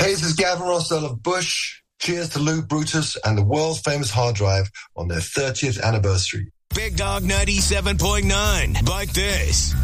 Hey, this is Gavin Rossdale of Bush. Cheers to Lou Brutus and the world-famous hard drive on their 30th anniversary. Big Dog 97.9. Like this.